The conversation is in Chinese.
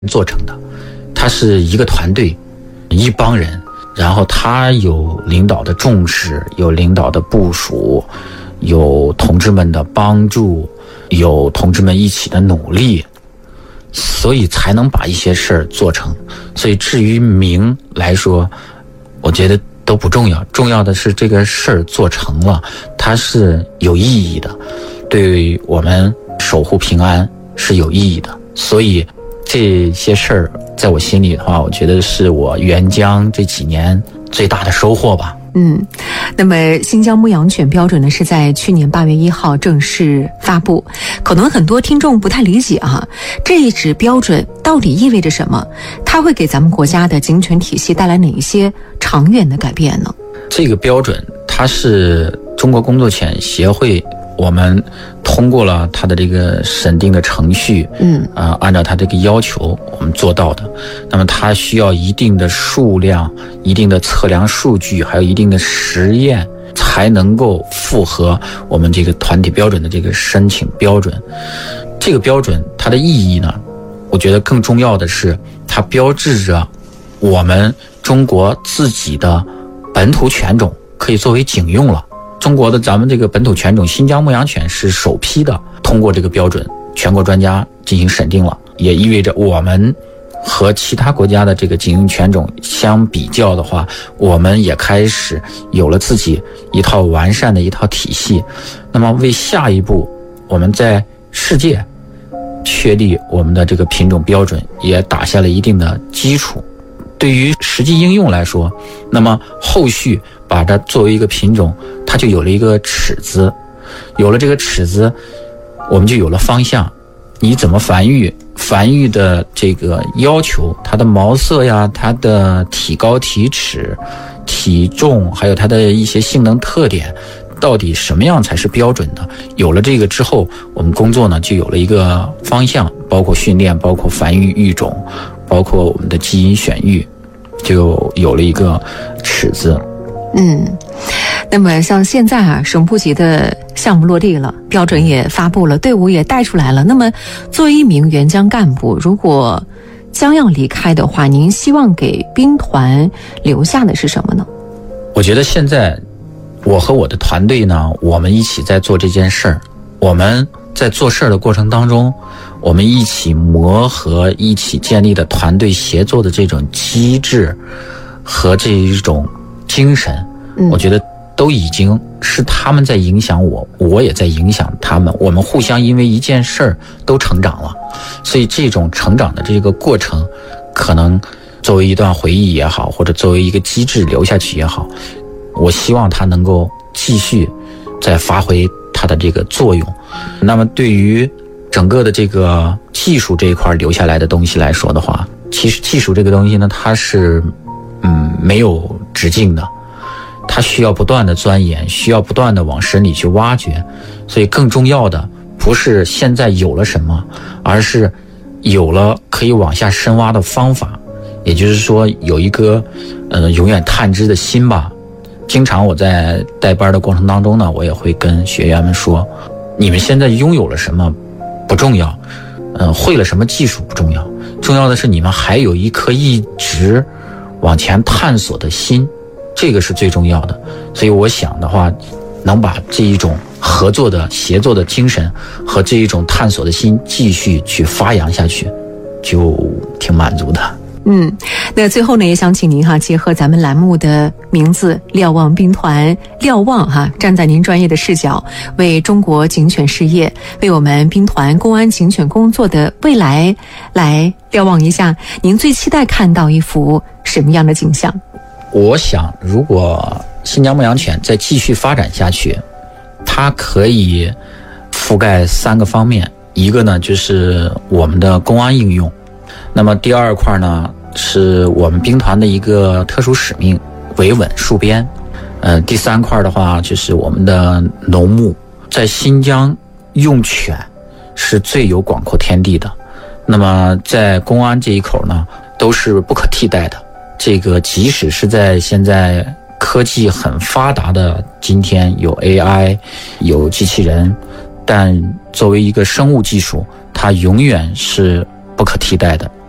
做成的，它是一个团队，一帮人，然后他有领导的重视，有领导的部署，有同志们的帮助，有同志们一起的努力，所以才能把一些事儿做成。所以至于名来说，我觉得都不重要，重要的是这个事儿做成了，它是有意义的，对我们守护平安是有意义的。所以这些事儿在我心里的话，我觉得是我援疆这几年最大的收获吧。 那么新疆牧羊犬标准呢是在去年8月1号正式发布，可能很多听众不太理解这一纸标准到底意味着什么？它会给咱们国家的警犬体系带来哪一些长远的改变呢？ 这个标准它是中国工作犬协会，我们通过了它的这个审定的程序，按照它这个要求我们做到的。那么它需要一定的数量、一定的测量数据，还有一定的实验，才能够符合我们这个团体标准的这个申请标准。这个标准它的意义呢，我觉得更重要的是它标志着我们中国自己的本土犬种可以作为警用了。中国的咱们这个本土犬种新疆牧羊犬是首批的通过这个标准，全国专家进行审定了，也意味着我们和其他国家的这个警用犬种相比较的话，我们也开始有了自己一套完善的一套体系。那么为下一步我们在世界确立我们的这个品种标准也打下了一定的基础。对于实际应用来说，那么后续把它作为一个品种，它就有了一个尺子，有了这个尺子，我们就有了方向。你怎么繁育，繁育的这个要求，它的毛色呀，它的体高体尺、体重，还有它的一些性能特点，到底什么样才是标准的？有了这个之后，我们工作呢就有了一个方向，包括训练，包括繁育育种，包括我们的基因选育，就有了一个尺子。 那么像现在省部级的项目落地了，标准也发布了，队伍也带出来了。那么作为一名援疆干部，如果将要离开的话，您希望给兵团留下的是什么呢？ 我觉得现在我和我的团队呢，我们一起在做这件事儿。我们在做事儿的过程当中，我们一起磨合，一起建立的团队协作的这种机制和这一种精神，我觉得都已经是他们在影响我，我也在影响他们，我们互相因为一件事儿都成长了。所以这种成长的这个过程，可能作为一段回忆也好，或者作为一个机制留下去也好，我希望它能够继续再发挥它的这个作用。那么对于整个的这个技术这一块留下来的东西来说的话，其实技术这个东西呢，它是没有止境的，它需要不断的钻研，需要不断的往深里去挖掘。所以更重要的不是现在有了什么，而是有了可以往下深挖的方法，也就是说有一个永远探知的心吧。经常我在带班的过程当中呢，我也会跟学员们说，你们现在拥有了什么不重要，会了什么技术不重要，重要的是你们还有一颗一直往前探索的心，这个是最重要的。所以我想的话，能把这一种合作的协作的精神和这一种探索的心继续去发扬下去，就挺满足的。 那最后呢，也想请您结合咱们栏目的名字瞭望兵团，瞭望站在您专业的视角，为中国警犬事业，为我们兵团公安警犬工作的未来来瞭望一下，您最期待看到一幅什么样的景象？ 我想如果新疆牧羊犬再继续发展下去，它可以覆盖3个方面。一个呢就是我们的公安应用，那么第二块呢是我们兵团的一个特殊使命，维稳戍边。第3块的话就是我们的农牧。在新疆用犬是最有广阔天地的，那么在公安这一口呢都是不可替代的。这个即使是在现在科技很发达的今天，有 AI 有机器人，但作为一个生物技术，它永远是不可替代的。